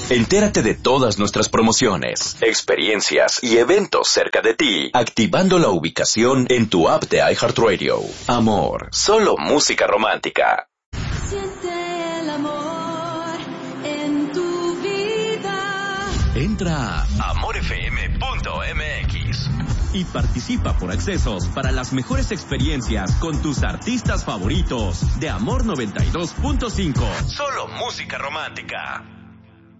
Entérate de todas nuestras promociones, experiencias y eventos cerca de ti, activando la ubicación en tu app de iHeartRadio. Amor, solo música romántica. Siente el amor en tu vida. Entra a amorfm.mx y participa por accesos para las mejores experiencias con tus artistas favoritos de Amor 92.5. Solo música romántica.